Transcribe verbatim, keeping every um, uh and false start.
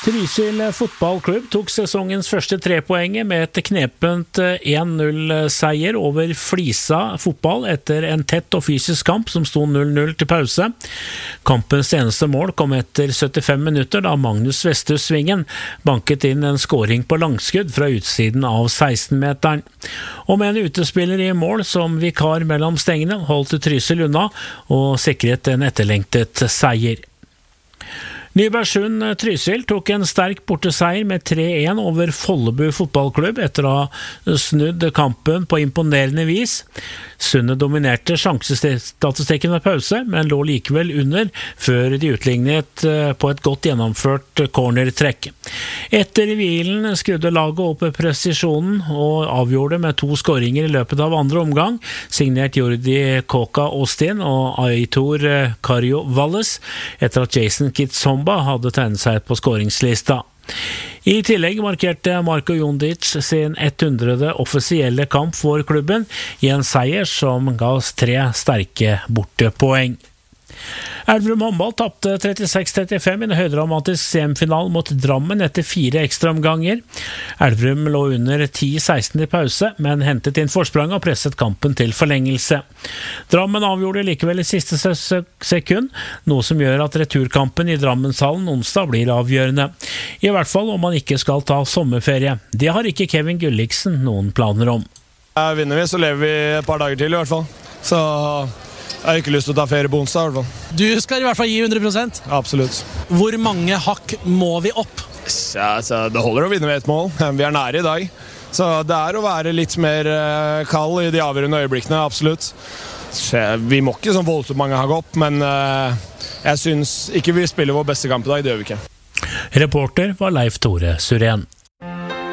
Trysil fotballklubb tok sesongens første trepoenget med et knepent en null-seier over Flisa fotball etter en tett og fysisk kamp som sto null null til pause. Kampens eneste mål kom etter syttifem minutter da Magnus Vesthus Svingen banket inn en scoring på langskudd fra utsiden av seksten-meteren. Og med en utespiller i mål som vikar mellom stengene holdt Trysil unna og sikret en etterlengtet seier. Nybergsund Trysil tok en sterk borteseier med tre en over Follebu fotballklubb etter å ha snudd kampen på imponerende vis. Sundet dominerte sjansestatistikken med pause, men lå likevel under før de utlignet på et godt gjennomført cornertrekk. Etter hvilen skrudde laget opp presisjonen og avgjorde med to skåringer i løpet av andre omgang, signert Jordi Koka Austin og Aitor Kario Valles, etter at Jason Kitsomba hadde tegnet seg på skåringslista. I tillegg markerte Marko Jondic sin hundrede offisielle kamp for klubben i en seier som ga oss tre sterke bortepoeng. Elverum håndball tapte trettiseks trettifem i en høydramatisk semifinal mot Drammen etter fire ekstraomganger. Elverum lå under ti seksten i pause, men hentet inn forsprang og presset kampen til forlengelse. Drammen avgjorde likevel i siste sekund, noe som gjør at returkampen i Drammenshallen onsdag blir avgjørende. I hvert fall om man ikke skal ta sommerferie. Det har ikke Kevin Gulliksen noen planer om. Vinner vi, så lever vi et par dager til i hvert fall. Så jeg har ikke lyst til å ta ferie på onsdag i hvert fall. Du skal i hvert fall gi hundre prosent? Absolutt. Hvor mange hakk må vi opp? Ja, altså, det holder å vinne med et mål. Vi er nære i dag. Så det er å være litt mer kald i de avgjørende øyeblikkene, absolutt. Vi må ikke sånn voldsomt mange hakk opp, men jeg synes ikke vi spiller vår beste kamp i dag, det gjør vi ikke. Reporter var Leif Tore Suren.